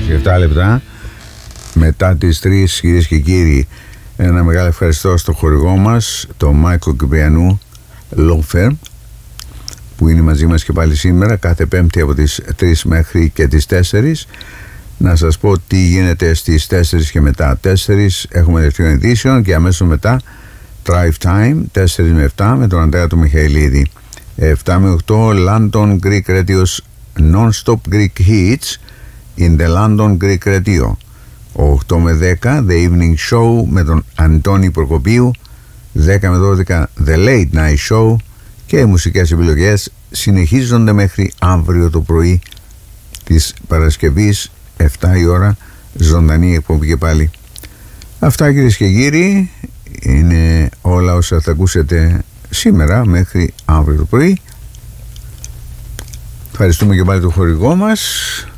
7 λεπτά μετά τις 3, κυρίες και κύριοι. Ένα μεγάλο ευχαριστώ στο χορηγό μας, το Μάικλ Κυπριανού Law Firm, που είναι μαζί μας και πάλι σήμερα, κάθε Πέμπτη από τις 3 μέχρι και τις 4. Να σας πω τι γίνεται στις 4 και μετά. 4 έχουμε δεύτερο edition και αμέσως μετά Drive Time 4 με 7 με τον Αντρέα του Μιχαηλίδη. 7 με 8 London Greek Radio's Non-Stop Greek Hits in the London Greek Radio. 8 με 10 The Evening Show με τον Αντώνη Προκοπίου. 10 με 12 The Late Night Show. Και οι μουσικές επιλογές συνεχίζονται μέχρι αύριο το πρωί της Παρασκευής 7 η ώρα, ζωντανή εκπομπή και πάλι. Αυτά, κυρίες και κύριοι, είναι όλα όσα θα ακούσετε σήμερα μέχρι αύριο το πρωί. Ευχαριστούμε και πάλι τον χορηγό μας.